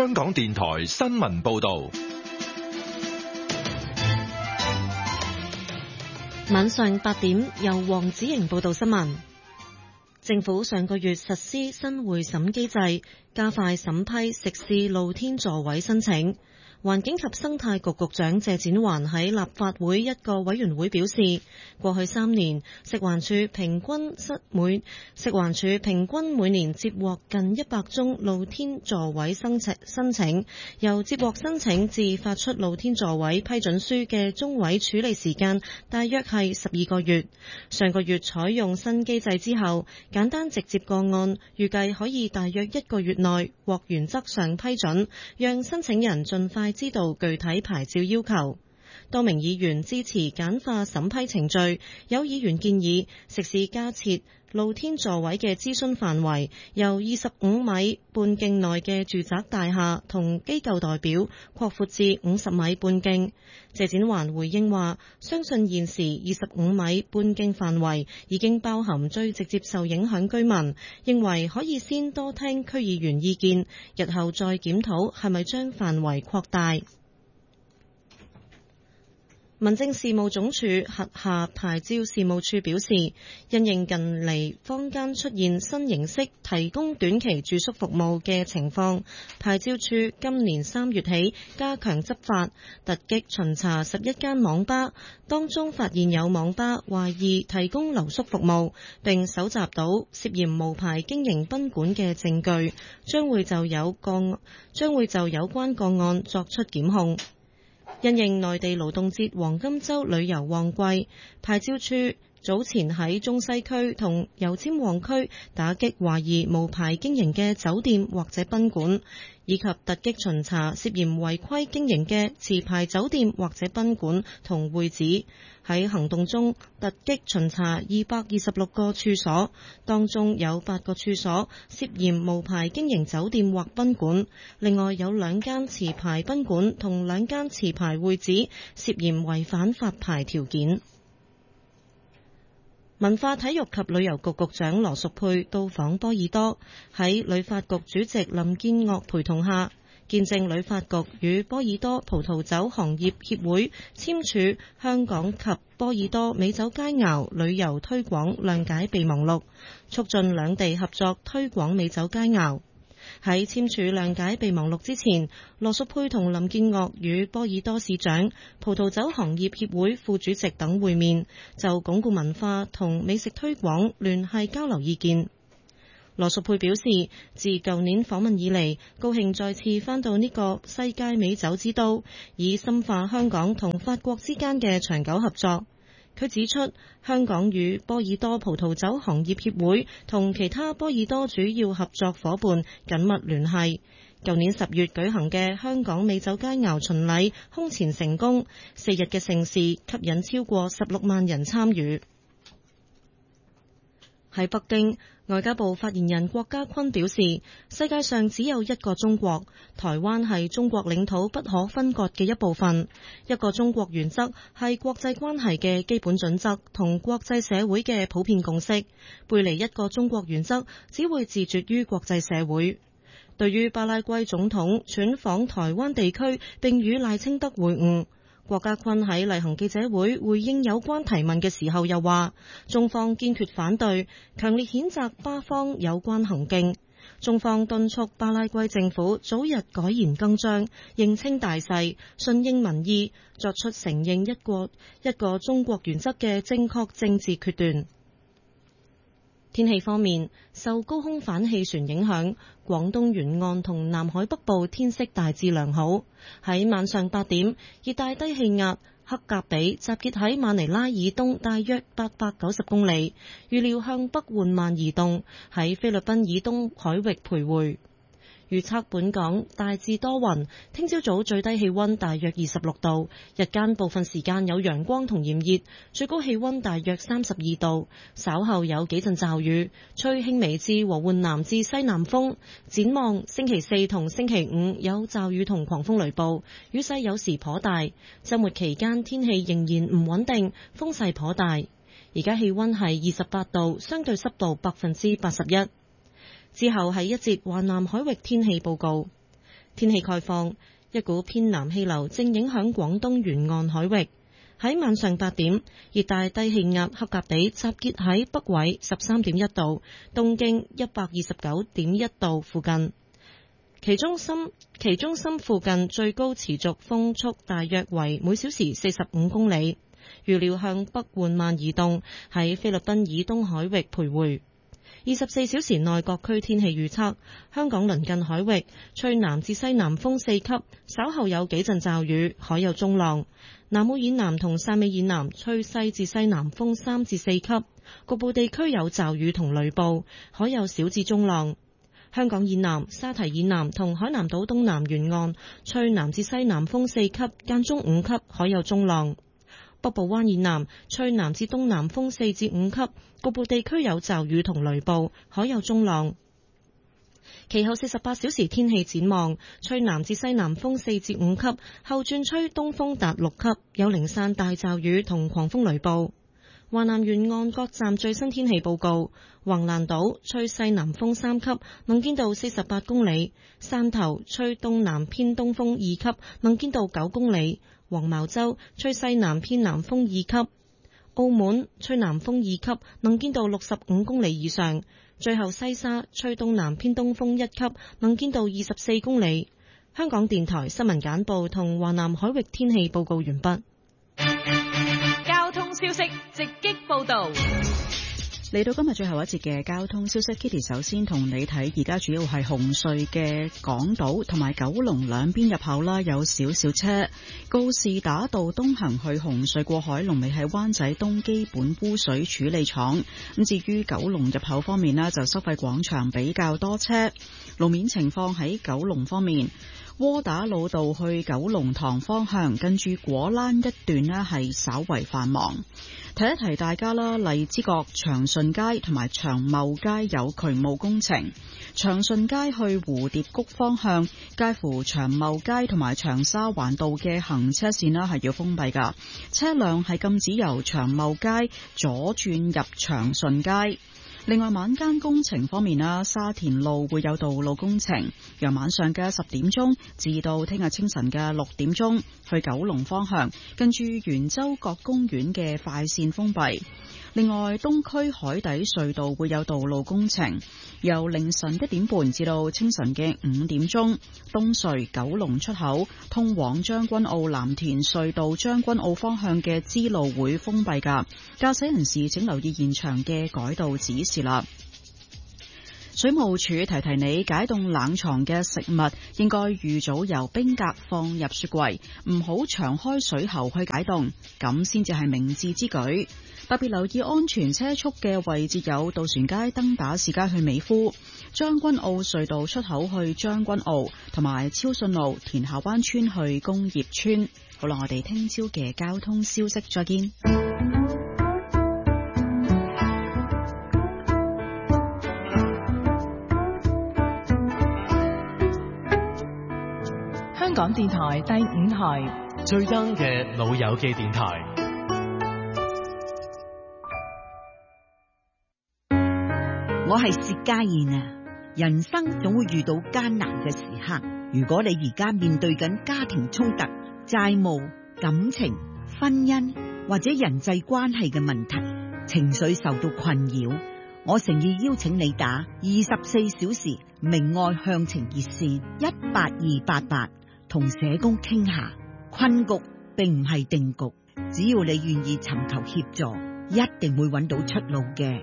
香港電台新聞報道。 晚上8點，由黃子瑩報道新聞。政府上個月實施新會審機制，加快審批食肆露天座位申請。環境及生態局局長謝展寰喺立法會一個委員會表示，過去3年食環署平均每年接獲近100宗露天座位申請，由接獲申請至發出露天座位批准書嘅中位處理時間大約係12個月。上個月採用新機制之後，簡單直接個案預計可以大約1個月內獲原則上批准，讓申請人盡快知道具體牌照要求。多名議員支持簡化審批程序，有議員建議食肆加設露天座位嘅諮詢範圍由25米半徑內嘅住宅大廈同機構代表擴闊至50米半徑。謝展寰回應話，相信現時25米半徑範圍已經包含最直接受影響居民，認為可以先多聽區議員意見，日後再檢討係咪將範圍擴大。民政事務總署轄下牌照事務處表示，因應近嚟坊間出現新形式提供短期住宿服務嘅情況，牌照處今年3月起加強執法，突擊巡查11間網吧，當中發現有網吧懷疑提供留宿服務，並搜集到涉嫌無牌經營賓館嘅證據，將會就有關個案作出檢控。因應內地勞動節黃金週旅遊旺季，牌照處早前喺中西區同油尖旺區打擊懷疑無牌經營嘅酒店或者賓館，以及突擊巡查涉嫌違規經營嘅持牌酒店或者賓館同會址。喺行動中突擊巡查226個處所，當中有8個處所涉嫌無牌經營酒店或賓館，另外有2間持牌賓館同2間持牌會址涉嫌違反發牌條件。文化體育及旅遊局局長羅淑佩到訪波爾多，喺旅發局主席林建岳陪同下，見證旅發局與波爾多葡萄酒行業協會簽署香港及波爾多美酒佳肴旅遊推廣諒解備忘錄，促進兩地合作推廣美酒佳肴。喺簽署諒解備忘錄之前，羅淑佩同林建岳與波爾多市長、葡萄酒行業協會副主席等會面，就鞏固文化同美食推廣聯繫交流意見。羅淑佩表示，自舊年訪問以嚟，高興再次返到呢個世界美酒之都，以深化香港同法國之間嘅長久合作。佢指出，香港與波爾多葡萄酒行業協會同其他波爾多主要合作夥伴緊密聯繫。舊年10月舉行嘅香港美酒佳肴巡禮空前成功，4日嘅盛事吸引超過16萬人參與。喺北京，外交部發言人郭家坤表示，世界上只有一個中國，台灣係中國領土不可分割嘅一部分。一個中國原則係國際關係嘅基本準則同國際社會嘅普遍共識，背離一個中國原則只會自絕於國際社會。對於巴拉圭總統竄訪台灣地區並與賴清德會晤，郭家坤喺例行記者會回應有關提問嘅時候又話，中方堅決反對，強烈譴責巴方有關行徑。中方敦促巴拉圭政府早日改弦更張，認清大勢，順應民意，作出承認一個中國原則嘅正確政治決斷。天氣方面，受高空反氣旋影響，廣東沿岸同南海北部天色大致良好。喺晚上8點，熱帶低氣壓克格比集結喺馬尼拉以東大約890公里，預料向北緩慢移動，喺菲律賓以東海域徘徊。預測本港大致多雲，聽朝早最低氣溫大約26度，日間部分時間有陽光同炎熱，最高氣溫大約32度，稍後有幾陣驟雨，吹輕微至和緩南至西南風。展望星期4同星期5有驟雨同狂風雷暴，雨勢有時頗大。週末期間天氣仍然唔穩定，風勢頗大。而家氣溫係28度，相對濕度81%。之後係一節華南海域天氣報告。 天氣概況，一股偏南氣流正影響廣東沿岸海域。喺晚上8點，熱帶低氣壓克格比集結喺北緯13.1度、東經129.1度附近。其中心附近最高持續風速大約為每小時45公里，預料向北緩慢移動，喺菲律賓以東海域徘徊。24小時內各區天氣預測：香港鄰近海域吹南至西南風4級，稍後有幾陣驟雨，海有中浪。南澳以南同汕尾以南吹西至西南風3至4級，局部地區有驟雨同雷暴，海有小至中浪。香港以南、沙堤以南同海南島東南沿岸吹南至西南風4級，間中5級，海有中浪。北部灣以南吹南至東南風4至5級，局部地區有驟雨同雷暴，海有中浪。其後48小時天氣展望，吹南至西南風4至5級，後轉吹東風達6級，有零散大驟雨同狂風雷暴。華南沿岸各站最新天氣報告：橫瀾島吹西南風3級，能見度48公里；汕頭吹東南偏東風2級，能見度9公里；黃茅洲吹西南偏南風2級；澳門吹南風2級，能見度65公里以上。最後西沙吹東南偏東風1級，能見度24公里。香港電台新聞簡報同華南海域天氣報告完畢。 交通消息直擊報道。 嚟到今日最後一節嘅交通消息 ，Kitty 首先同你睇，而家主要係紅隧嘅港島同埋九龍兩邊入口啦，有少少車。告士打道東行去紅隧過海，龍尾喺灣仔東基本污水處理廠。咁至於九龍入口方面呢，就收費廣場比較多車。路面情況喺九龍方面，窩打老道去九龍塘方向，近住果欄一段呢係稍為繁忙。提一提大家啦，荔枝角長順街同埋長茂街有渠務工程。長順街去蝴蝶谷方向，介乎長茂街同埋長沙灣道嘅行車線啦係要封閉噶，車輛係禁止由長茂街左轉入長順街。另外晚間工程方面啦，沙田路會有道路工程，由晚上嘅10點鐘至到聽日清晨嘅6點鐘，去九龍方向，近住圓洲角公園嘅快線封閉。另外東區海底隧道會有道路工程，由凌晨1點半至到清晨嘅5點鐘，東隧九龍出口通往將軍澳藍田隧道將軍澳方向嘅支路會封閉㗎，駕駛人士請留意現場嘅改道指示啦。水務署提提你，解凍冷藏嘅食物應該預早由冰格放入雪櫃，唔好長開水喉去解凍，咁先至係明智之舉。特別留意安全車速嘅位置有渡船街登打士街去美孚、將軍澳隧道出口去將軍澳，同埋超順路田下灣村去工業村。好啦，我哋聽朝嘅交通消息再見。 香港電台第5台最 young 嘅老友記電台。 我係薛家燕啊！人生總會遇到艱難嘅時刻，如果你而家面對緊家庭衝突、債務、感情、婚姻或者人際關係嘅問題，情緒受到困擾，我誠意邀請你打24小時明愛向晴熱線18288，同社工傾下。困局並唔係定局，只要你願意尋求協助，一定會揾到出路嘅。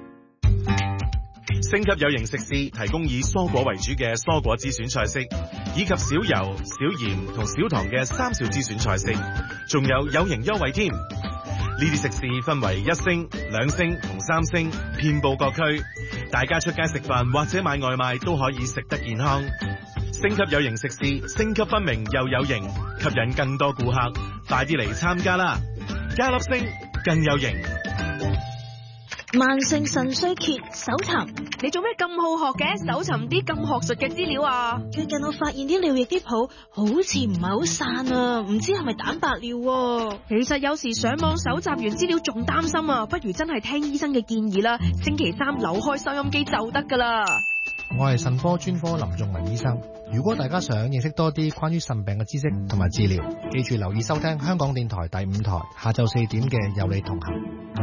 星級有型食肆提供以蔬果為主嘅蔬果之選菜式，以及少油、少鹽同少糖嘅3少之選菜式，仲有型優惠添。呢啲食肆分為1星、2星同3星，遍佈各區，大家出街食飯或者買外賣都可以食得健康。星級有型食肆，星級分明又有型，吸引更多顧客，快啲嚟參加啦！加粒星更有型。 慢性腎衰竭搜尋， 你做咩咁好學嘅？搜尋啲咁學術嘅資料啊！ 最近我發現啲尿液啲泡好似唔係好散啊，唔知係咪蛋白尿啊？ 其實有時上網搜集完資料仲擔心啊，不如真係聽醫生嘅建議啦。星期3扭開收音機就得噶啦。 我係腎科專科林仲文醫生， 如果大家想認識多啲關於腎病嘅知識同埋治療，記住留意收聽香港電台第5台下晝4點嘅有你同行。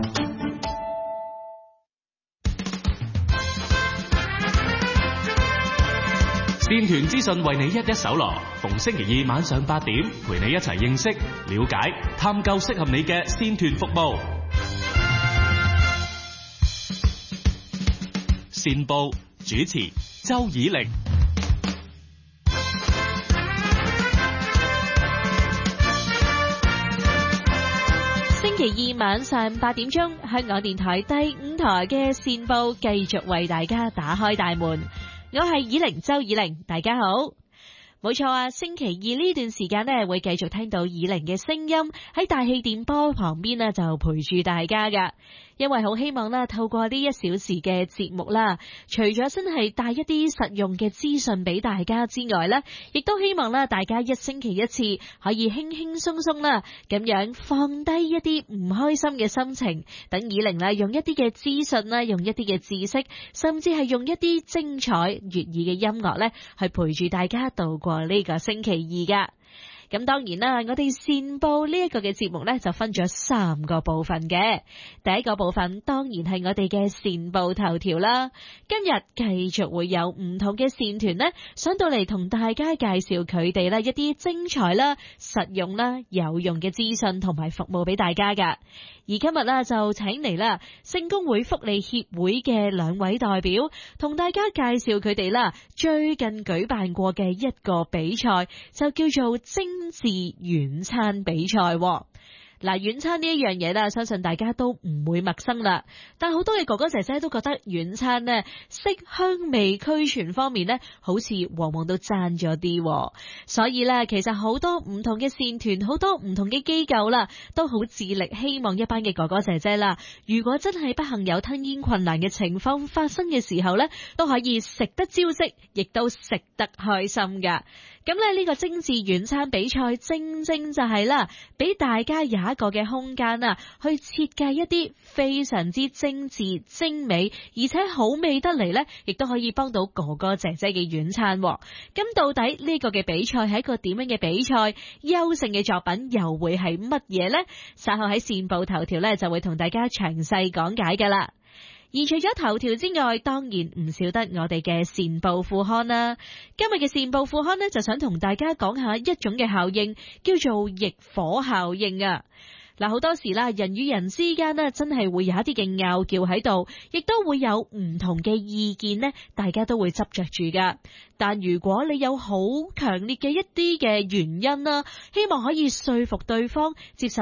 電團資訊為你一一搜羅，逢星期2晚上8點，陪你一齊認識、了解、探究適合你嘅線團服務。線報主持周以玲。 星期2晚上8點鐘，香港電台第5台嘅線報繼續為大家打開大門。我係以玲，周以玲，大家好。冇錯啊，星期2呢段時間呢，會繼續聽到以玲嘅聲音喺大氣電波旁邊呢，就陪住大家噶。因為好希望啦，透過呢1小時嘅節目啦，除咗真係帶一啲實用嘅資訊俾大家之外呢，亦都希望啦，大家1星期1次可以輕輕鬆鬆啦，咁樣放低一啲唔開心嘅心情，等以玲啦用一啲嘅資訊啦，用一啲嘅知識，甚至係用一啲精彩悅耳嘅音樂呢，去陪住大家度過呢個星期2噶。咁當然啦，我哋線報呢一個嘅節目呢，就分咗3個部分嘅。第一個部分當然係我哋嘅線報頭條啦。今日繼續會有唔同嘅線團呢，上到嚟同大家介紹佢哋呢一啲精彩啦、實用啦、有用嘅資訊同埋服務俾大家噶。而今日呢，就請嚟啦聖公會福利協會嘅2位代表，同大家介紹佢哋啦最近舉辦過嘅一個比賽，就叫做精緻遠餐比賽。嗱，遠餐呢一樣嘢啦，相信大家都唔會陌生啦。但好多嘅哥哥姐姐都覺得遠餐呢，色香味俱全方面呢，好似往往都爭咗啲。所以呢，其實好多唔同嘅線團，好多唔同嘅機構啦，都好致力希望一班嘅哥哥姐姐啦，如果真係不幸有吞嚥困難嘅情況發生嘅時候呢，都可以食得招積，亦都食得開心噶。咁咧呢個精緻遠餐比賽正正就係啦，俾大家有一個嘅空間啊，去設計一啲非常之精緻精美，而且好味得嚟呢，亦都可以幫到哥哥姐姐嘅遠餐。咁到底呢個嘅比賽係一個點樣嘅比賽？優勝嘅作品又會係乜嘢呢？稍後喺線報頭條呢，就會同大家詳細講解噶啦。而除咗頭條之外，當然唔少得我哋嘅線報副刊啦。今日嘅線報副刊呢，就想同大家講下一種嘅效應，叫做逆火效應啊。嗱，好多時啦，人與人之間呢，真係會有一啲嘅拗撬喺度，亦都會有唔同嘅意見呢，大家都會執着住噶。但如果你有好強烈嘅一啲嘅原因啦，希望可以說服對方接受